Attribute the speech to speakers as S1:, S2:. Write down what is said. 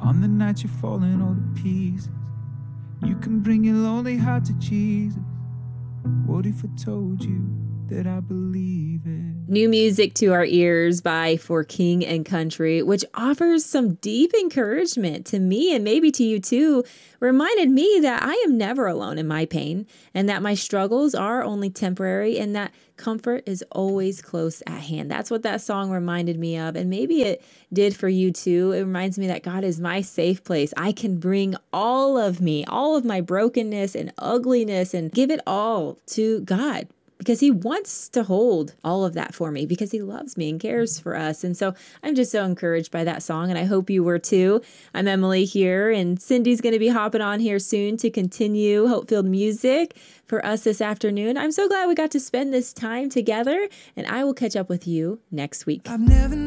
S1: On the night you're falling all to pieces, you can bring your lonely heart to Jesus. What if I told you that I believe it?
S2: New music to our ears by For King and Country, which offers some deep encouragement to me and maybe to you too, reminded me that I am never alone in my pain and that my struggles are only temporary and that comfort is always close at hand. That's what that song reminded me of. And maybe it did for you too. It reminds me that God is my safe place. I can bring all of me, all of my brokenness and ugliness, and give it all to God, because he wants to hold all of that for me, because he loves me and cares for us. And so I'm just so encouraged by that song, and I hope you were too. I'm Emily here, and Cindy's going to be hopping on here soon to continue Hope-Filled Music for us this afternoon. I'm so glad we got to spend this time together, and I will catch up with you next week.
S1: I've never